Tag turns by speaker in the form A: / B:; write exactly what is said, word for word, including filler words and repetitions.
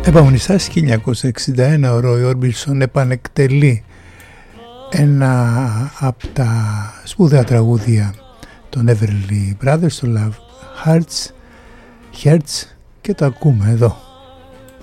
A: Επόμενη στάση χίλια εννιακόσια εξήντα ένα, ο Ρόι Όρμπισον επανεκτελεί ένα από τα σπουδαία τραγούδια των Everly Brothers, το Love Hearts, Hertz, και το ακούμε εδώ.